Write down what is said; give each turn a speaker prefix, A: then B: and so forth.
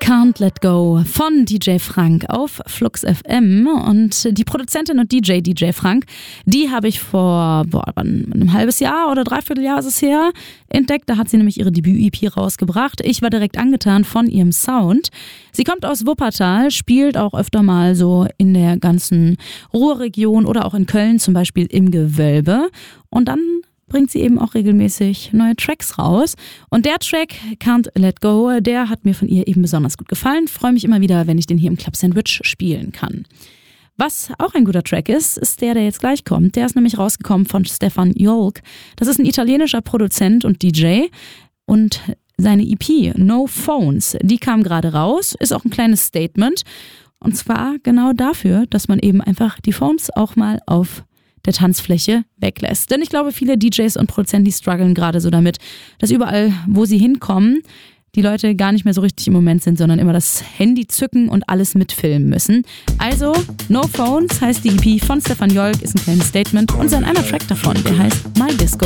A: Can't Let Go von DJ Frank auf Flux FM. Und die Produzentin und DJ Frank, die habe ich vor einem halbes Jahr oder Dreivierteljahr ist es her entdeckt. Da hat sie nämlich ihre Debüt-EP rausgebracht. Ich war direkt angetan von ihrem Sound. Sie kommt aus Wuppertal, spielt auch öfter mal so in der ganzen Ruhrregion oder auch in Köln, zum Beispiel im Gewölbe. Und dann bringt sie eben auch regelmäßig neue Tracks raus. Und der Track, Can't Let Go, der hat mir von ihr eben besonders gut gefallen. Freue mich immer wieder, wenn ich den hier im Club Sandwich spielen kann. Was auch ein guter Track ist der jetzt gleich kommt. Der ist nämlich rausgekommen von Stefan Jolk. Das ist ein italienischer Produzent und DJ. Und seine EP, No Phones, die kam gerade raus. Ist auch ein kleines Statement. Und zwar genau dafür, dass man eben einfach die Phones auch mal auf der Tanzfläche weglässt. Denn ich glaube, viele DJs und Produzenten, die strugglen gerade so damit, dass überall, wo sie hinkommen, die Leute gar nicht mehr so richtig im Moment sind, sondern immer das Handy zücken und alles mitfilmen müssen. Also, No Phones heißt die EP von Stefan Jolk, ist ein kleines Statement und sein einer Track davon, der heißt My Disco